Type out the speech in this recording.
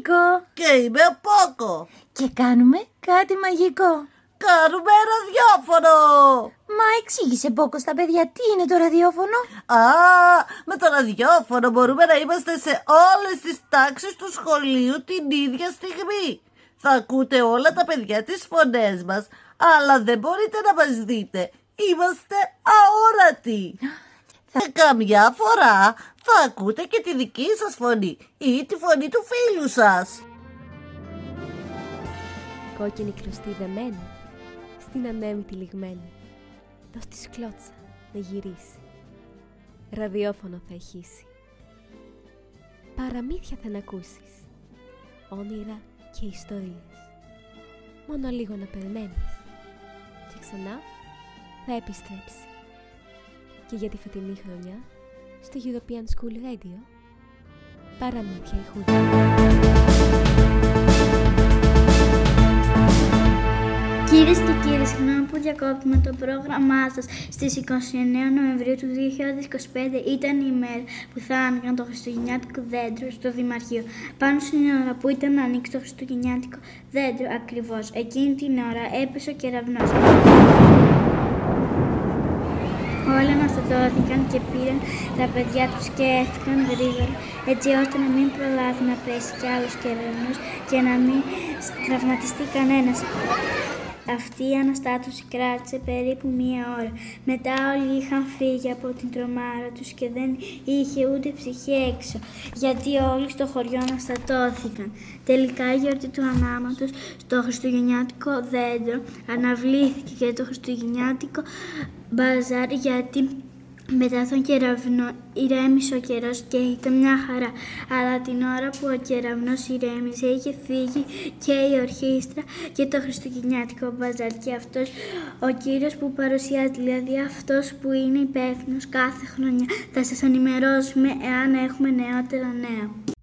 Νίκο. Και είμαι ο Πόκο. Και κάνουμε κάτι μαγικό. Κάνουμε ραδιόφωνο. Μα εξήγησε, Πόκο, στα παιδιά τι είναι το ραδιόφωνο. Με το ραδιόφωνο μπορούμε να είμαστε σε όλες τις τάξεις του σχολείου την ίδια στιγμή. Θα ακούτε όλα τα παιδιά τις φωνές μας, αλλά δεν μπορείτε να μας δείτε. Είμαστε αόρατοι. Και καμιά φορά θα ακούτε και τη δική σας φωνή ή τη φωνή του φίλου σας. Κόκκινη κλωστή δεμένη, στην ανέμη τυλιγμένη. Δώσ' της κλώτσα να γυρίσει. Ραδιόφωνο θα ηχήσει. Παραμύθια θα ακούσεις. Όνειρα και ιστορίες. Μόνο λίγο να περιμένεις. Και ξανά θα επιστρέψει. Και για τη φετινή χρονιά, στο European School Radio, παραμύθια ηχούνται. Κυρίες και κύριοι, συγγνώμη που διακόπτουμε το πρόγραμμά σας. Στις 29 Νοεμβρίου του 2025 ήταν η ημέρα που θα άνοιγαν το χριστουγεννιάτικο δέντρο στο Δημαρχείο. Πάνω στην ώρα που ήταν να ανοίξει το χριστουγεννιάτικο δέντρο ακριβώς, εκείνη την ώρα έπεσε ο κεραυνός. Όλοι αναστατώθηκαν και πήραν τα παιδιά τους και έφυγαν γρήγορα, έτσι ώστε να μην προλάβει να πέσει κι άλλος κεραυνός και να μην τραυματιστεί κανένας. Αυτή η αναστάτωση κράτησε περίπου 1 ώρα. Μετά όλοι είχαν φύγει από την τρομάρα τους και δεν είχε ούτε ψυχή έξω, γιατί όλοι στο χωριό αναστατώθηκαν. Τελικά η γιορτή του ανάματος στο χριστουγεννιάτικο δέντρο αναβλήθηκε και το χριστουγεννιάτικο μπαζάρ, γιατί μετά τον κεραυνό ηρέμησε ο καιρός και ήταν μια χαρά. Αλλά την ώρα που ο κεραυνός ηρέμησε είχε φύγει και η ορχήστρα και το χριστουγεννιάτικο μπαζάρ. Και αυτός ο κύριος που παρουσιάζει, δηλαδή αυτός που είναι υπεύθυνος κάθε χρονιά, θα σας ενημερώσουμε εάν έχουμε νεότερα νέα.